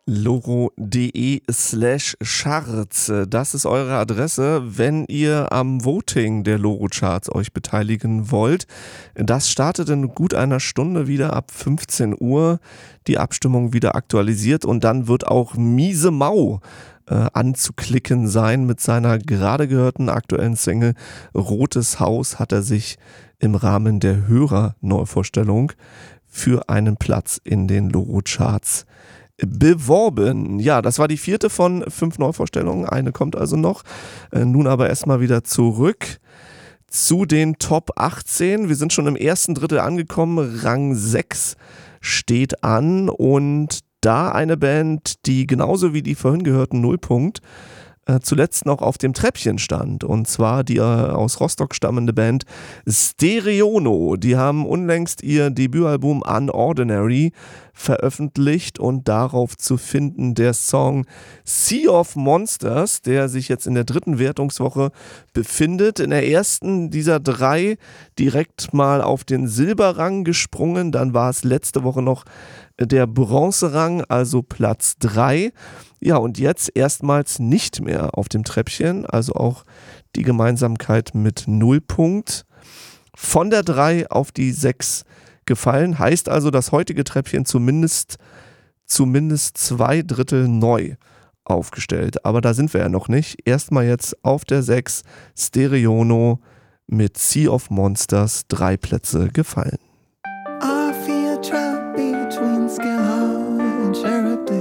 loro.de/charts. Das ist eure Adresse, wenn ihr am Voting der Loro-Charts euch beteiligen wollt. Das startet in gut einer Stunde wieder ab 15 Uhr. Die Abstimmung wieder aktualisiert und dann wird auch Miese Mau anzuklicken sein. Mit seiner gerade gehörten aktuellen Single Rotes Haus hat er sich im Rahmen der Hörer-Neuvorstellung für einen Platz in den Loro-Charts beworben. Ja, das war die 4. von 5 Neuvorstellungen. Eine kommt also noch. Nun aber erstmal wieder zurück zu den Top 18. Wir sind schon im ersten Drittel angekommen. Rang 6 steht an und da eine Band, die genauso wie die vorhin gehörten Nullpunkt zuletzt noch auf dem Treppchen stand. Und zwar die aus Rostock stammende Band Stereono. Die haben unlängst ihr Debütalbum Unordinary veröffentlicht und darauf zu finden der Song Sea of Monsters, der sich jetzt in der 3. Wertungswoche befindet. In der ersten dieser 3 direkt mal auf den Silberrang gesprungen. Dann war es letzte Woche noch der Bronzerang, also Platz 3. Ja, und jetzt erstmals nicht mehr auf dem Treppchen, also auch die Gemeinsamkeit mit Nullpunkt. Von der 3 auf die 6 gefallen, heißt also das heutige Treppchen zumindest 2 Drittel neu aufgestellt. Aber da sind wir ja noch nicht. Erstmal jetzt auf der 6 Stereono mit Sea of Monsters 3 Plätze gefallen.